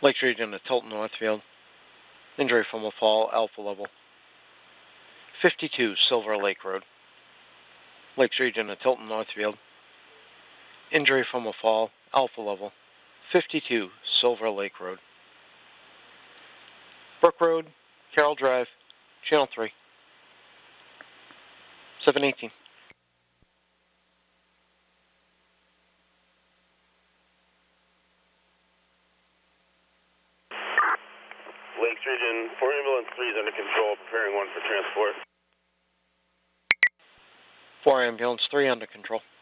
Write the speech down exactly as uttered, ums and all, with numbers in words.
Lakes Region to Tilton Northfield. Injury from a fall, Alpha level. fifty-two Silver Lake Road. Lakes Region to Tilton Northfield. Injury from a fall, Alpha level. fifty-two Silver Lake Road. Brook Road, Carroll Drive, Channel three. seven eighteen. Lakes Region, four ambulance three is under control, preparing one for transport. four ambulance three under control.